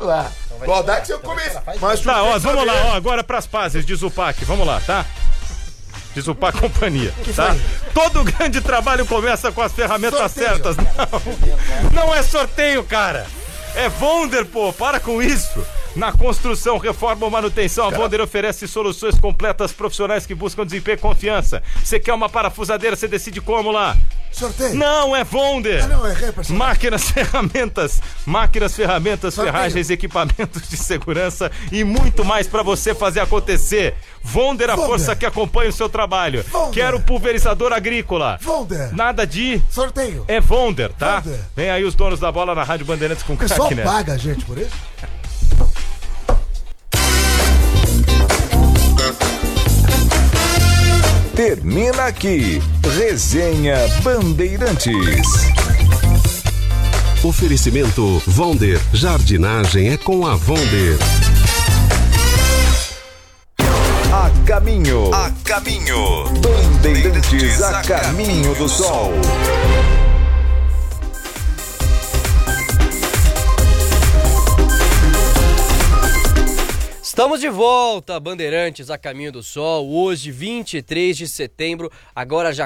Vamos lá. O Aldax eu comecei. Mas tá, ó, vamos lá, ó, agora pras pazes de Zupac. Vamos lá, tá? De Zupac Companhia, tá? Todo grande trabalho começa com as ferramentas certas. Não é sorteio, cara. É Vonder, pô, para com isso. Na construção, reforma ou manutenção, a Vonder oferece soluções completas profissionais que buscam desempenho e confiança. Você quer uma parafusadeira, você decide como lá. Sorteio. Não, é Vonder. Não, é personal. Máquinas, ferramentas, sorteio. Ferragens, equipamentos de segurança e muito mais pra você fazer acontecer. Vonder, a força que acompanha o seu trabalho. Vonder. Quero pulverizador agrícola. Vonder. Nada de sorteio. É Vonder, tá? Vonder. Vem aí os donos da bola na Rádio Bandeirantes com o pessoal craque, né? paga a gente por isso? Termina aqui, Resenha Bandeirantes. Oferecimento Vonder, jardinagem é com a Vonder. A caminho, Bandeirantes a caminho do sol. Estamos de volta, Bandeirantes a caminho do sol, hoje 23 de setembro, agora já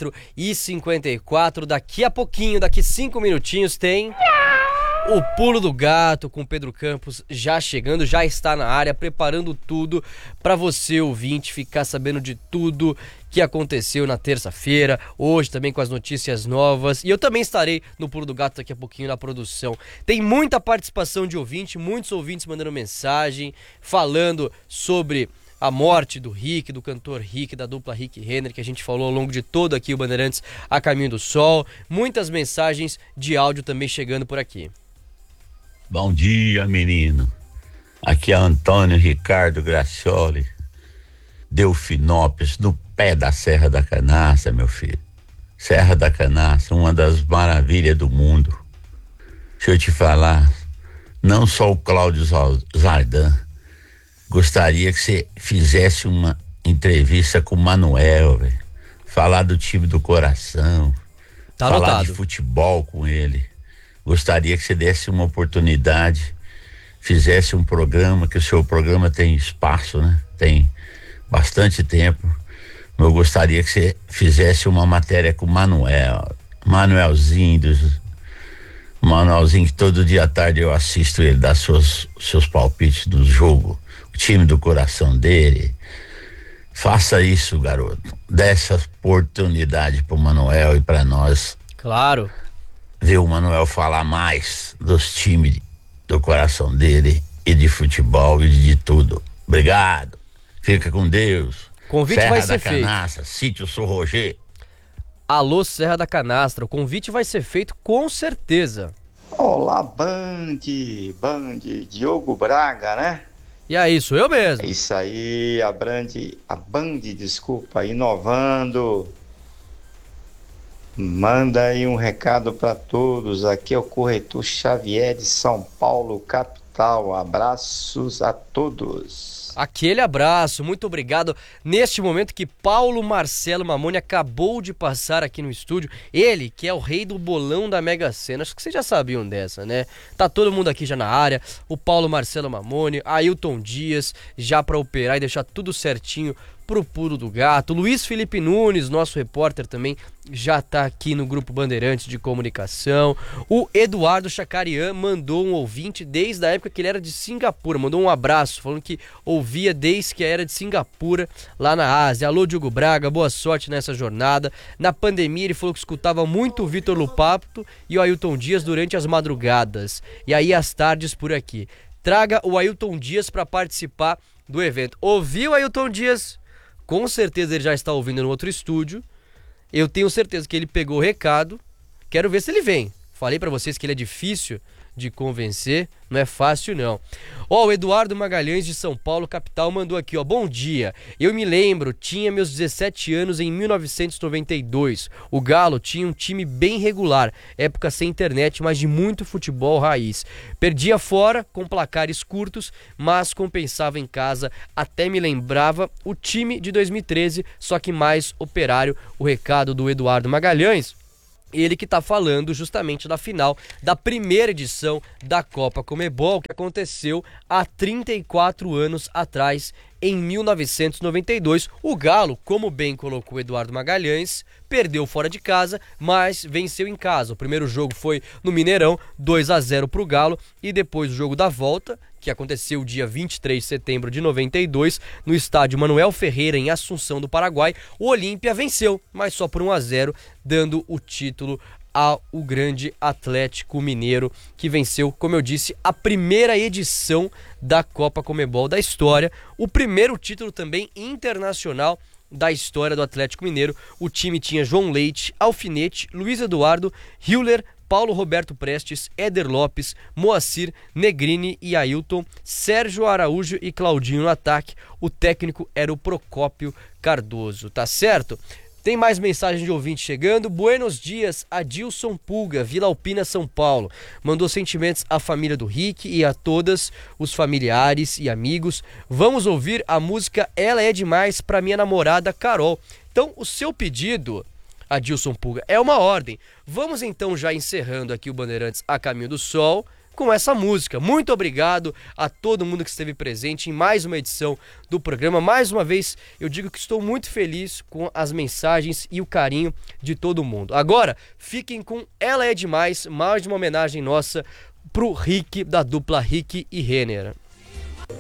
4h54, daqui a pouquinho, daqui 5 minutinhos tem o Pulo do Gato com Pedro Campos já chegando, já está na área, preparando tudo para você, ouvinte, ficar sabendo de tudo que aconteceu na terça-feira, hoje também com as notícias novas, e eu também estarei no Pulo do Gato daqui a pouquinho na produção. Tem muita participação de ouvinte, muitos ouvintes mandando mensagem, falando sobre a morte do Rick, do cantor Rick, da dupla Rick Renner, que a gente falou ao longo de todo aqui o Bandeirantes a caminho do sol, muitas mensagens de áudio também chegando por aqui. Bom dia, menino. Aqui é Antônio Ricardo Gracioli, Delfinópolis, no pé da Serra da Canastra, meu filho. Serra da Canastra, uma das maravilhas do mundo. Deixa eu te falar, não só o Cláudio Zardan, gostaria que você fizesse uma entrevista com o Manuel, véio. Falar do time do coração, tá falar anotado. de futebol com ele. Gostaria que você desse uma oportunidade, fizesse um programa, que o seu programa tem espaço, né? Tem bastante tempo. Eu gostaria que você fizesse uma matéria com o Manuelzinho, que todo dia à tarde eu assisto ele dar seus palpites do jogo, o time do coração dele. Faça isso, garoto. Dê essa oportunidade pro Manuel e pra nós. Claro. Ver o Manuel falar mais dos times do coração dele e de futebol e de tudo. Obrigado. Fica com Deus. Convite Serra vai ser da Canastra, Sítio São Roger. Alô, Serra da Canastra, o convite vai ser feito com certeza. Olá, Band, Diogo Braga, né? E é isso, eu mesmo. É isso aí, a Band, desculpa, inovando. Manda aí um recado para todos. Aqui é o corretor Xavier de São Paulo, capital. Abraços a todos. Aquele abraço, muito obrigado. Neste momento que Paulo Marcelo Mamoni acabou de passar aqui no estúdio, ele que é o rei do bolão da Mega Sena, acho que vocês já sabiam dessa, né? Tá todo mundo aqui já na área, o Paulo Marcelo Mamoni, Ailton Dias, já para operar e deixar tudo certinho pro Pulo do Gato. Luiz Felipe Nunes, nosso repórter também, já tá aqui no Grupo Bandeirantes de Comunicação. O Eduardo Chacarian mandou um ouvinte desde a época que ele era de Singapura, mandou um abraço, falando que ouvia desde que era de Singapura, lá na Ásia. Alô, Diogo Braga, boa sorte nessa jornada. Na pandemia ele falou que escutava muito o Vitor Lupato e o Ailton Dias durante as madrugadas, e aí às tardes por aqui. Traga o Ailton Dias para participar do evento. Ouviu, Ailton Dias? Com certeza ele já está ouvindo no outro estúdio. Eu tenho certeza que ele pegou o recado. Quero ver se ele vem. Falei pra vocês que ele é difícil de convencer, não é fácil não. O Eduardo Magalhães de São Paulo, capital, mandou aqui, bom dia. Eu me lembro, tinha meus 17 anos em 1992. O Galo tinha um time bem regular, época sem internet, mas de muito futebol raiz. Perdia fora, com placares curtos, mas compensava em casa. Até me lembrava o time de 2013, só que mais operário. O recado do Eduardo Magalhães. Ele que está falando justamente da final da primeira edição da Copa Conmebol, que aconteceu há 34 anos atrás, em 1992. O Galo, como bem colocou Eduardo Magalhães, perdeu fora de casa, mas venceu em casa. O primeiro jogo foi no Mineirão, 2-0 para o Galo, e depois o jogo da volta, que aconteceu dia 23 de setembro de 92, no estádio Manuel Ferreira, em Assunção do Paraguai, o Olímpia venceu, mas só por 1-0, dando o título ao grande Atlético Mineiro, que venceu, como eu disse, a primeira edição da Copa Conmebol da história, o primeiro título também internacional da história do Atlético Mineiro. O time tinha João Leite, Alfinete, Luiz Eduardo, Hiller, Paulo Roberto Prestes, Éder Lopes, Moacir, Negrini e Ailton, Sérgio Araújo e Claudinho no ataque. O técnico era o Procópio Cardoso, tá certo? Tem mais mensagem de ouvinte chegando. Buenos dias, Adilson Pulga, Vila Alpina, São Paulo. Mandou sentimentos à família do Rick e a todos os familiares e amigos. Vamos ouvir a música Ela é Demais pra minha namorada Carol. Então, o seu pedido, Adilson Pulga, é uma ordem. Vamos então já encerrando aqui o Bandeirantes a Caminho do Sol com essa música. Muito obrigado a todo mundo que esteve presente em mais uma edição do programa. Mais uma vez, eu digo que estou muito feliz com as mensagens e o carinho de todo mundo. Agora, fiquem com Ela é Demais, mais uma homenagem nossa pro Rick, da dupla Rick e Renner.